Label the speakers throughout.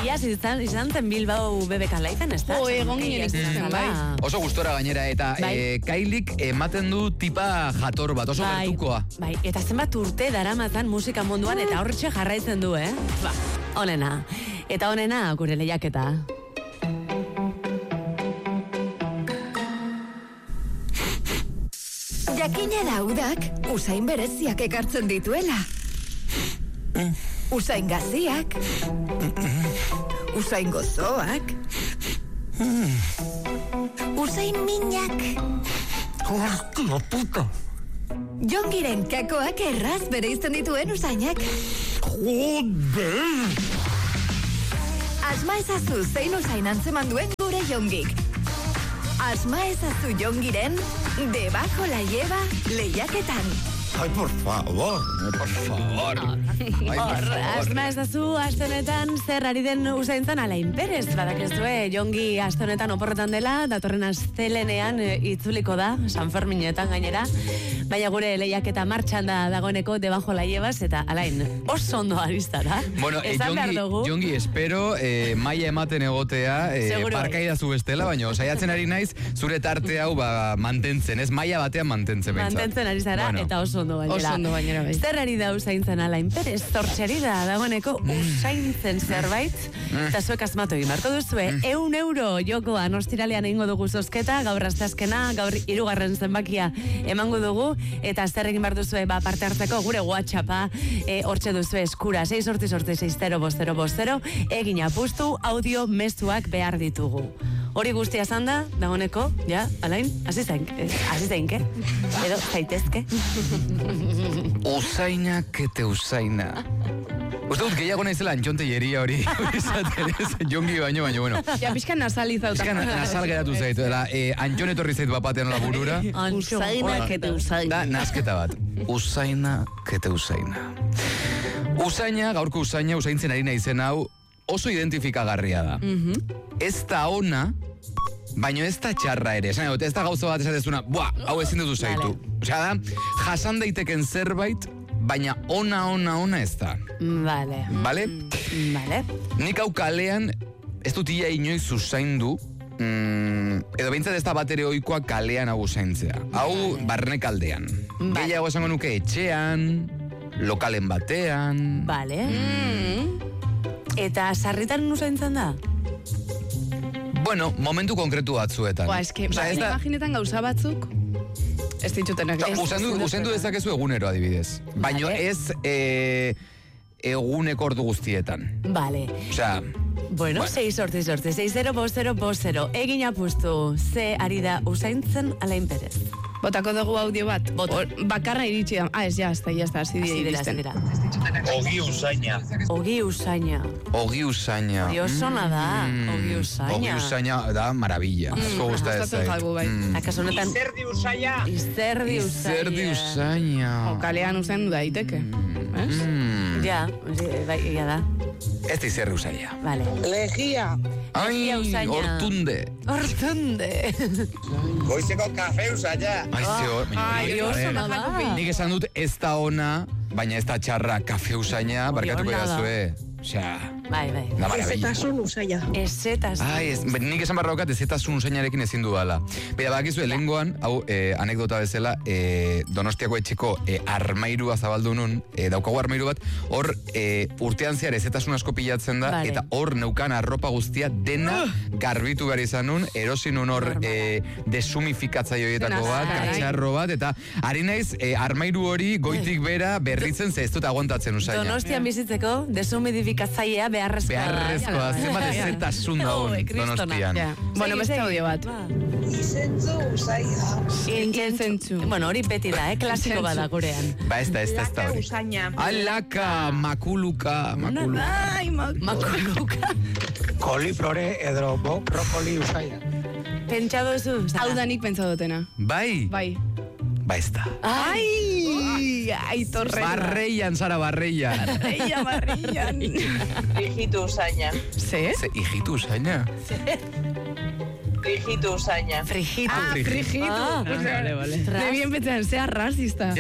Speaker 1: Iaz izan zen Bilbao BBK Liven, ez da?
Speaker 2: Egon ginen izan, bai.
Speaker 3: Oso gustora gainera, eta Kailik ematen du tipa jator bat, oso gertukoa.
Speaker 1: Bai, eta zenbat urte daramatan musika munduan, eta hortxe jarraitzen du, Ba, honena. Eta honena, gure lehiaketa.
Speaker 4: Jakina da udak, usain bereziak ekartzen dituela. Usain gaziak, usain gozoak, usain minak.
Speaker 5: Hostia puta.
Speaker 4: Jongiren kakoak erraz bereizten dituen usainak.
Speaker 5: Joder!
Speaker 4: Asma ezazu zein usain antzeman duen gure Jongik. Asma ezazu Jongiren debajo la lleva lehiaketan.
Speaker 5: Ay, por favor.
Speaker 3: Por favor.
Speaker 1: Asma ezazu astenetan zer ari den usaintzan Alain Perez. Badakezue, Jongi astenetan oporretan dela, datorren astelenean itzuliko da, San Ferminetan gainera. Baina gure lehiaketa martxan dagoeneko debajo la llevas, eta Alain, oso ondo aristara.
Speaker 3: Bueno, Jongi, espero maila ematen egotea, parkaidazu bestela, baina saiatzen ari naiz, zure tarte hau mantentzen, ez maila batean mantentzen.
Speaker 1: Mantentzen ari zara, bueno. Eta oso ondo bainera. Bai. Zer ari da usaintzen Alain Perez, zortxeri da dagoeneko usaintzen zerbait, eta zuek asmatu egin marko duzue, €1 jokoan ostiralean egingo dugu zozketa, gaur asteazkena, gaur 3. zenbakia emango dugu, eta zer egin behar duzue parte hartzeko gure WhatsAppa hortxe duzue eskura 688605050, egin apustu audio mezuak behar ditugu. Hori guztia zanda, dagoeneko, ja, Alain, hasi zainke, edo zaitezke.
Speaker 3: Usaina, kete usaina. Uste dut gehiago naizela Antxon Telleria hori izaten ez, Jongi baino, bueno.
Speaker 2: Ja, pixkan nasal izauta.
Speaker 3: Pixkan nasal geratu zaitu, Antxon etorri zaitu bapatean la burura.
Speaker 2: Usaina, kete usaina.
Speaker 3: Da, nasketa bat. Usaina, kete usaina. Usaina, gaurko usaintzen ari naizen hau, oso identifikagarria da. Ez da ona, baino ez da txarra ere. Ez da gauza bat esatezuna, hau ezin duzu zaitu. Osea da, jasan daiteken zerbait, baina ona ez da.
Speaker 1: Vale.
Speaker 3: Vale? Nik hau kalean, ez dut ia inoiz usaindu, edo behintzat ez da bat ere oikoa kalean hau usaintzea. Hau barnek aldean. Gehiago esango nuke etxean, lokalen batean.
Speaker 1: Vale. Eta sarritan usaintzen da?
Speaker 3: Bueno, momentu konkretu batzuetan.
Speaker 2: Eske, imaginetan gauza batzuk, ez ditutenak.
Speaker 3: Usaindu dezakezu egunero adibidez. Baina ez eguneko ordu guztietan.
Speaker 1: Vale.
Speaker 3: Osea...
Speaker 1: Bueno, 6-60-50-50. Egin apustu, ze ari da usaintzen Alain Perez.
Speaker 2: Botako dugu audio bat. Bakarra iritsi da. Ez da, hasi iristen.
Speaker 5: Ogi usaina.
Speaker 1: Ogi usaina.
Speaker 3: Ogi usaina.
Speaker 1: Diosona da, ogi usaina.
Speaker 3: Ogi usaina da maravilla. Asko gusta ez da.
Speaker 1: Akaso honetan...
Speaker 5: Izerdi usaina.
Speaker 3: Izerdi usaina.
Speaker 2: Kalean usaindu daiteke.
Speaker 1: Ja, bai, da.
Speaker 3: Ez da izerdi usaina.
Speaker 1: Vale.
Speaker 5: Legia.
Speaker 3: Ai, hortunde.
Speaker 5: Goizeko kafe usaina.
Speaker 3: Nik esan dut ez da ona, baina ez da txarra kafe usaina, barkatuko edazue. Osea...
Speaker 1: Bai.
Speaker 6: Ezetasun usaina.
Speaker 3: Nik esan barra daukat ezetasun usainarekin ezin dudala. Baina bakizue, lehengoan, hau anekdota bezala, Donostiako etxeko armairua zabaldu nun, daukagu armairu bat, hor urtean zehar ezetasun asko pilatzen da, eta hor neukan arropa guztia dena garbitu behar izan nun, erosin nun hor desumifikatzaio horietako bat, katxarro bat, eta ari naiz armairu hori goitik bera berritzen ez dut aguantatzen usaina.
Speaker 1: Donostian bizitzeko desumifikatzailea beharrezkoa.
Speaker 3: Zenbat ezetasun daun Donostian.
Speaker 2: Bueno, beste audio bat.
Speaker 6: Izentzu usaina.
Speaker 2: Inkentzu.
Speaker 1: Bueno, hori beti da, klasiko bada gurean.
Speaker 3: Ba, ez da hori. Alaka, makuluka.
Speaker 1: Makuluka.
Speaker 5: Koliflore edo brokoli usaina.
Speaker 1: Pentsado zu?
Speaker 2: Hau da nik pentsado dutena.
Speaker 3: Bai?
Speaker 2: Bai.
Speaker 3: Ba, ez da.
Speaker 2: Ai, torrena.
Speaker 3: Barreian, Sara, barreian.
Speaker 2: Barreian.
Speaker 6: Frijitu usaina.
Speaker 2: Ze?
Speaker 3: Hijitu usaina?
Speaker 6: Frijitu usaina.
Speaker 1: Frijitu.
Speaker 2: Frijitu. Vale. Nebien betzean, zea rasista.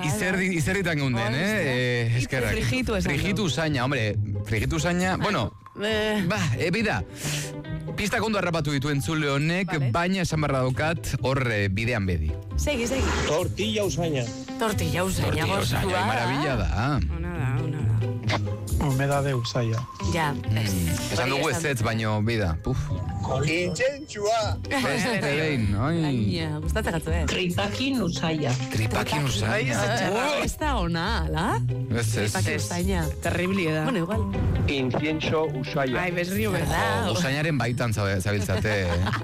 Speaker 3: Izerritan gunden, eskerrak.
Speaker 2: Frijitu esan.
Speaker 3: Frijitu usaina, hombre, frijitu usaina, bueno, Bida, pistak ondo harrapatu ditu entzule honek,
Speaker 2: Vale.
Speaker 3: baina esan barra daukat hor bidean bedi.
Speaker 1: Segi.
Speaker 5: Tortilla usaina.
Speaker 1: Tortilla usaina goztua.
Speaker 3: Maravilla da.
Speaker 2: Ona da.
Speaker 5: Humedade usaia.
Speaker 1: Ja,
Speaker 3: Esan dugu ez baino, bida. Puf.
Speaker 5: Intzentsua.
Speaker 3: Beste behin, oi.
Speaker 1: Baina, gustatzen
Speaker 6: Tripakin usaia.
Speaker 3: Tripakin usaina.
Speaker 1: Ez da ona, ala?
Speaker 3: Ez.
Speaker 1: Tripakin usaina.
Speaker 2: Terribli da.
Speaker 1: Bueno, igual.
Speaker 5: Incienso usaia.
Speaker 2: Ai, besrio bez.
Speaker 1: Verdad.
Speaker 3: Usainaren baitan zabiltzate.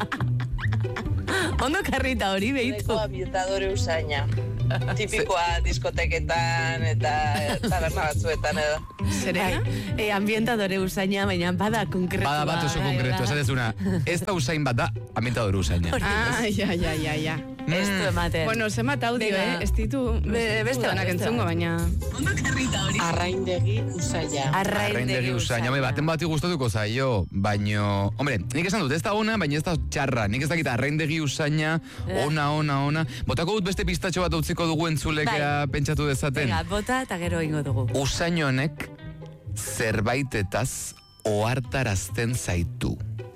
Speaker 1: Ondo karrita hori behitu.
Speaker 6: Neko ambientadore usaina. Tipikoa diskoteketan eta taberna batzuetan edo.
Speaker 2: Zerena?
Speaker 1: Ambientadore usaina, baina bada konkretua.
Speaker 3: Bada bat oso konkretu, esatezuna. Ez da usain bat da, ambientador usaina.
Speaker 2: Ah, ja.
Speaker 1: Ez du ematen.
Speaker 2: Bueno, zemat audio,
Speaker 1: Venga.
Speaker 2: Ez ditu
Speaker 1: beste
Speaker 2: danak
Speaker 1: bat.
Speaker 2: entzungo, baina...
Speaker 6: Arraindegi usaia.
Speaker 3: Arraindegi usaina, baten bati gustatuko zaio, baino... Hombre, nik esan dut, ez da ona, baina ez da txarra. Nik ez dakit arraindegi usaina, ona. Botako dut beste pistatxo bat utziko dugu entzulekea pentsatu dezaten.
Speaker 1: Venga, bota eta gero ingo dugu.
Speaker 3: Usain honek zerbaitetaz ohartarazten zaitu.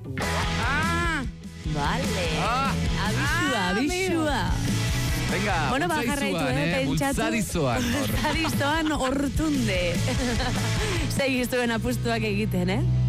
Speaker 1: Vale. Abisua.
Speaker 3: Venga,
Speaker 1: Bueno, jarraitu, pentsatu.
Speaker 3: Bultzadizoan.
Speaker 1: Bultzadizoan hortunde. Segiztuen apustuak egiten,